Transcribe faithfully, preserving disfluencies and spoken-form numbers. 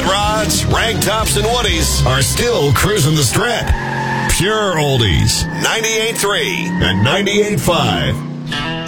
rods, rag tops, and woodies are still cruising the strip. Pure oldies. ninety-eight point three and ninety-eight point five.